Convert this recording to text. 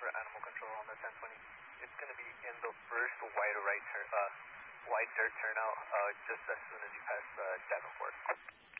for animal control on the 1020. It's going to be in the first wide dirt turnout, just as soon as you pass Davenport.